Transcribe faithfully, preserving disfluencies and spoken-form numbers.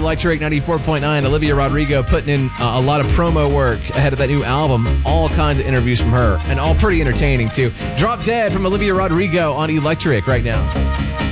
Electric ninety-four point nine. Olivia Rodrigo putting in uh, a lot of promo work ahead of that new album. All kinds of interviews from her, and all pretty entertaining too. Drop Dead from Olivia Rodrigo on Electric right now.